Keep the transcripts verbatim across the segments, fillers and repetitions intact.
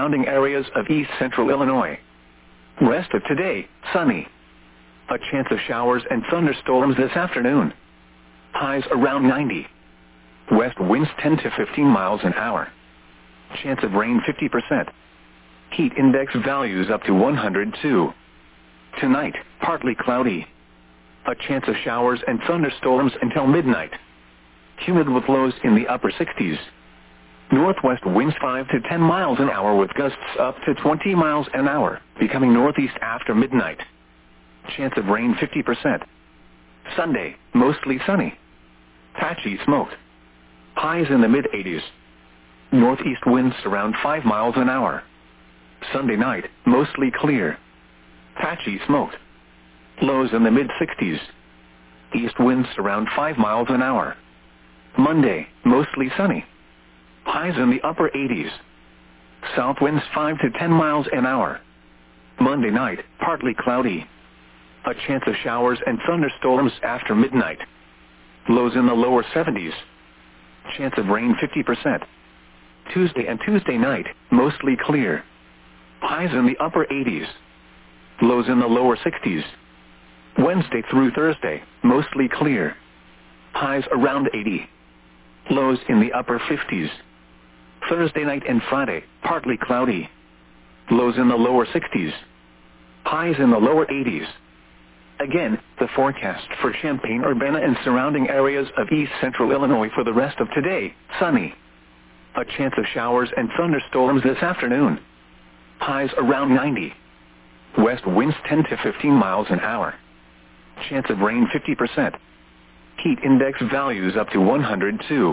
surrounding areas of east central Illinois. Rest of today, sunny. A chance of showers and thunderstorms this afternoon. Highs around ninety. West winds ten to fifteen miles an hour. Chance of rain fifty percent. Heat index values up to one hundred two. Tonight, partly cloudy. A chance of showers and thunderstorms until midnight. Humid with lows in the upper sixties. Northwest winds five to ten miles an hour with gusts up to twenty miles an hour, becoming northeast after midnight. Chance of rain fifty percent. Sunday, mostly sunny. Patchy smoke. Highs in the mid eighties. Northeast winds around five miles an hour. Sunday night, mostly clear. Patchy smoke. Lows in the mid sixties. East winds around five miles an hour. Monday, mostly sunny. Highs in the upper eighties. South winds five to ten miles an hour. Monday night, partly cloudy. A chance of showers and thunderstorms after midnight. Lows in the lower seventies. Chance of rain fifty percent. Tuesday and Tuesday night, mostly clear. Highs in the upper eighties. Lows in the lower sixties. Wednesday through Thursday, mostly clear. Highs around eighty. Lows in the upper fifties. Thursday night and Friday, partly cloudy. Lows in the lower sixties. Highs in the lower eighties. Again, the forecast for Champaign-Urbana and surrounding areas of east central Illinois for the rest of today, sunny. A chance of showers and thunderstorms this afternoon. Highs around ninety. West winds ten to fifteen miles an hour. Chance of rain fifty percent. Heat index values up to one hundred two.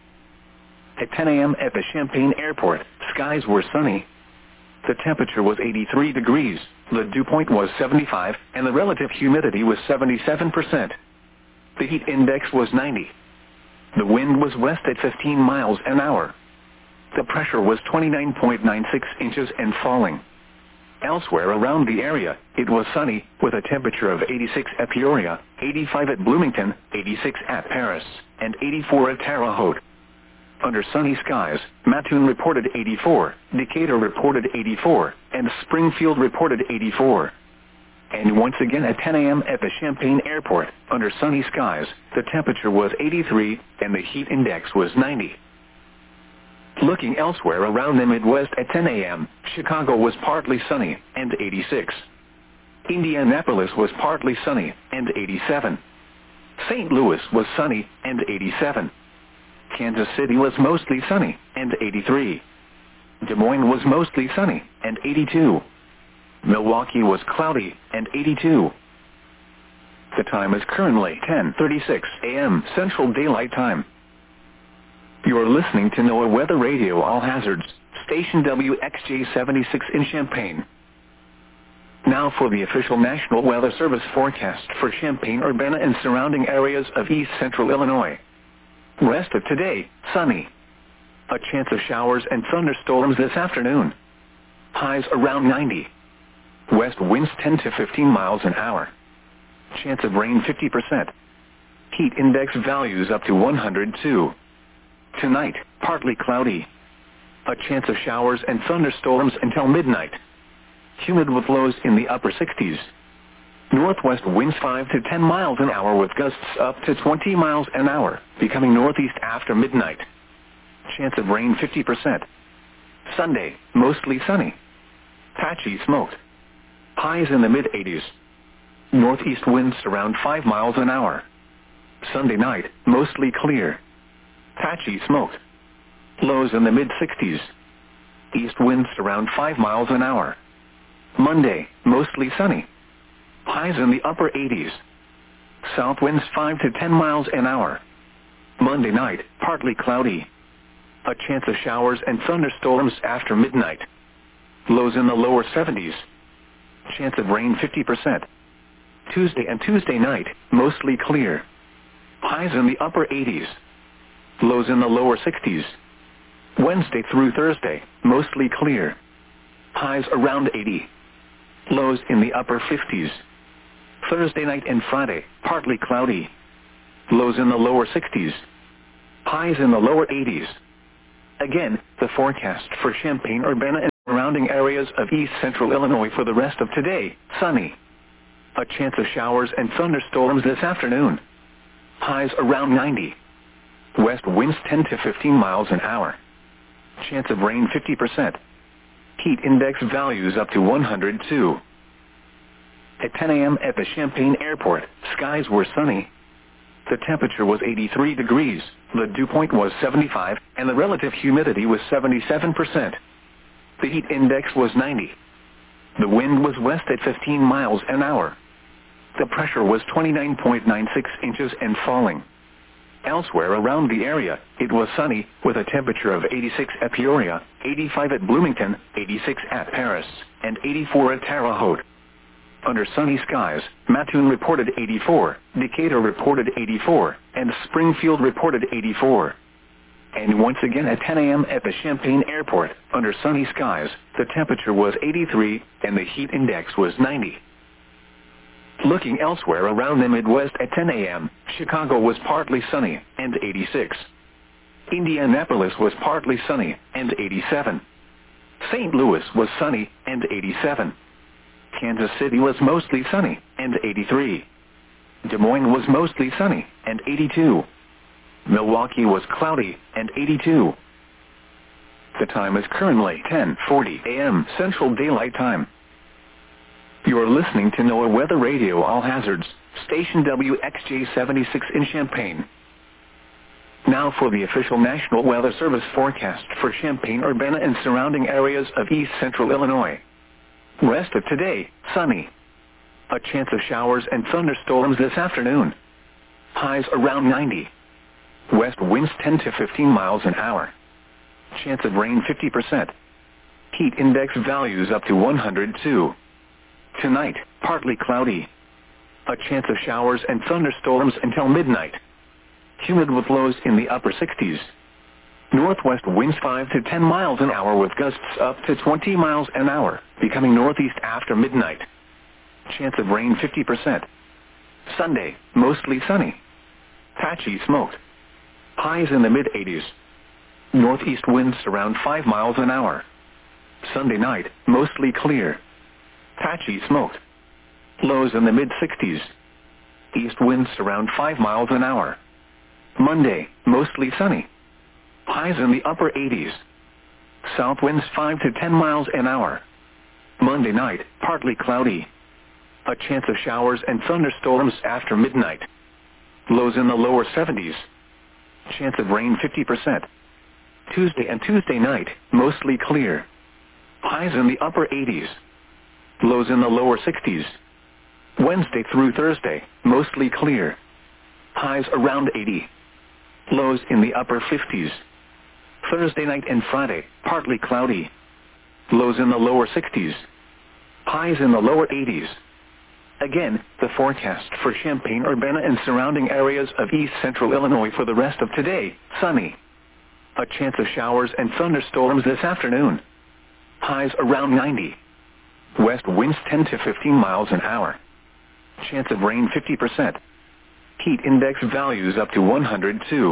At ten a m at the Champaign Airport, skies were sunny. The temperature was eighty-three degrees, the dew point was seventy-five, and the relative humidity was seventy-seven percent. The heat index was ninety. The wind was west at fifteen miles an hour. The pressure was twenty-nine point nine six inches and falling. Elsewhere around the area, it was sunny, with a temperature of eighty-six at Peoria, eighty-five at Bloomington, eighty-six at Paris, and eighty-four at Terre Haute. Under sunny skies, Mattoon reported eighty-four, Decatur reported eighty-four, and Springfield reported eighty-four. And once again at ten a m at the Champaign Airport, under sunny skies, the temperature was eighty-three, and the heat index was ninety. Looking elsewhere around the Midwest at ten a m, Chicago was partly sunny, and eighty-six. Indianapolis was partly sunny, and eighty-seven. Saint Louis was sunny, and eighty-seven. Kansas City was mostly sunny, and eighty-three. Des Moines was mostly sunny, and eighty-two. Milwaukee was cloudy, and eighty-two. The time is currently ten thirty-six a m Central Daylight Time. You are listening to NOAA Weather Radio All Hazards, station W X J seventy-six in Champaign. Now for the official National Weather Service forecast for Champaign-Urbana and surrounding areas of east central Illinois. Rest of today, sunny. A chance of showers and thunderstorms this afternoon. Highs around ninety. West winds ten to fifteen miles an hour. Chance of rain fifty percent. Heat index values up to one hundred two. Tonight, partly cloudy. A chance of showers and thunderstorms until midnight. Humid with lows in the upper sixties. Northwest winds five to ten miles an hour with gusts up to twenty miles an hour, becoming northeast after midnight. Chance of rain fifty percent. Sunday, mostly sunny. Patchy smoke. Highs in the mid eighties. Northeast winds around five miles an hour. Sunday night, mostly clear. Patchy smoke. Lows in the mid sixties. East winds around five miles an hour. Monday, mostly sunny. Highs in the upper eighties. South winds five to ten miles an hour. Monday night, partly cloudy. A chance of showers and thunderstorms after midnight. Lows in the lower seventies. Chance of rain fifty percent. Tuesday and Tuesday night, mostly clear. Highs in the upper eighties. Lows in the lower sixties. Wednesday through Thursday, mostly clear. Highs around eighty. Lows in the upper fifties. Thursday night and Friday, partly cloudy. Lows in the lower sixties. Highs in the lower eighties. Again, the forecast for Champaign-Urbana and around surrounding areas of east central Illinois for the rest of today, sunny. A chance of showers and thunderstorms this afternoon. Highs around ninety. West winds ten to fifteen miles an hour. Chance of rain fifty percent. Heat index values up to one hundred two. At ten a m at the Champaign Airport, skies were sunny. The temperature was eighty-three degrees, the dew point was seventy-five, and the relative humidity was seventy-seven percent. The heat index was ninety. The wind was west at fifteen miles an hour. The pressure was twenty-nine point nine six inches and falling. Elsewhere around the area, it was sunny, with a temperature of eighty-six at Peoria, eighty-five at Bloomington, eighty-six at Paris, and eighty-four at Terre Haute. Under sunny skies, Mattoon reported eighty-four, Decatur reported eighty-four, and Springfield reported eighty-four. And once again at ten a m at the Champaign Airport, under sunny skies, the temperature was eighty-three, and the heat index was ninety. Looking elsewhere around the Midwest at ten a m, Chicago was partly sunny, and eighty-six. Indianapolis was partly sunny, and eighty-seven. Saint Louis was sunny, and eighty-seven. Kansas City was mostly sunny, and eighty-three. Des Moines was mostly sunny, and eighty-two. Milwaukee was cloudy, and eighty-two. The time is currently ten forty a m Central Daylight Time. You are listening to NOAA Weather Radio All Hazards, station W X J seventy-six in Champaign. Now for the official National Weather Service forecast for Champaign, Urbana, and surrounding areas of east central Illinois. Rest of today, sunny. A chance of showers and thunderstorms this afternoon. Highs around ninety. West winds ten to fifteen miles an hour. Chance of rain fifty percent. Heat index values up to one hundred two. Tonight, partly cloudy. A chance of showers and thunderstorms until midnight. Humid with lows in the upper sixties. Northwest winds five to ten miles an hour with gusts up to twenty miles an hour, becoming northeast after midnight. Chance of rain fifty percent. Sunday, mostly sunny. Patchy smoke. Highs in the mid eighties. Northeast winds around five miles an hour. Sunday night, mostly clear. Patchy smoke. Lows in the mid sixties. East winds around five miles an hour. Monday, mostly sunny. Highs in the upper eighties. South winds five to ten miles an hour. Monday night, partly cloudy. A chance of showers and thunderstorms after midnight. Lows in the lower seventies. Chance of rain fifty percent. Tuesday and Tuesday night, mostly clear. Highs in the upper eighties. Lows in the lower sixties. Wednesday through Thursday, mostly clear. Highs around eighty. Lows in the upper fifties. Thursday night and Friday, partly cloudy. Lows in the lower sixties. Highs in the lower eighties. Again, the forecast for Champaign, Urbana, and surrounding areas of east central Illinois for the rest of today, sunny. A chance of showers and thunderstorms this afternoon. Highs around ninety. West winds ten to fifteen miles an hour. Chance of rain fifty percent. Heat index values up to one hundred two.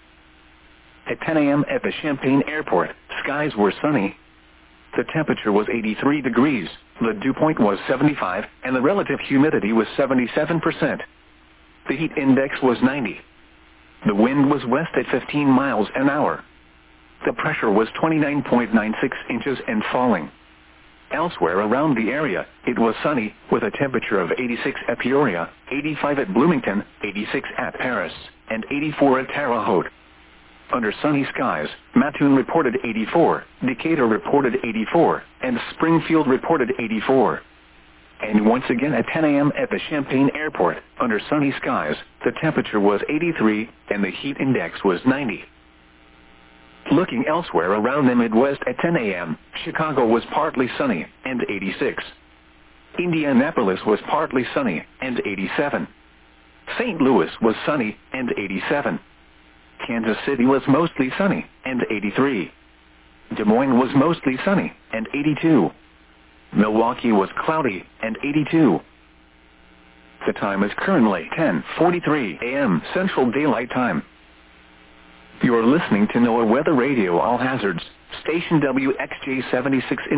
At ten a m at the Champaign Airport, skies were sunny. The temperature was eighty-three degrees, the dew point was seventy-five, and the relative humidity was seventy-seven percent. The heat index was ninety. The wind was west at fifteen miles an hour. The pressure was twenty-nine point nine six inches and falling. Elsewhere around the area, it was sunny, with a temperature of eighty-six at Peoria, eighty-five at Bloomington, eighty-six at Paris, and eighty-four at Terre Haute. Under sunny skies, Mattoon reported eighty-four, Decatur reported eighty-four, and Springfield reported eighty-four. And once again at ten a m at the Champaign Airport, under sunny skies, the temperature was eighty-three, and the heat index was ninety. Looking elsewhere around the Midwest at ten a m, Chicago was partly sunny, and eighty-six. Indianapolis was partly sunny, and eighty-seven. Saint Louis was sunny, and eighty-seven. Kansas City was mostly sunny, and eighty-three. Des Moines was mostly sunny, and eighty-two. Milwaukee was cloudy, and eighty-two. The time is currently ten forty-three a m Central Daylight Time. You are listening to NOAA Weather Radio All Hazards, station W X J seventy-six in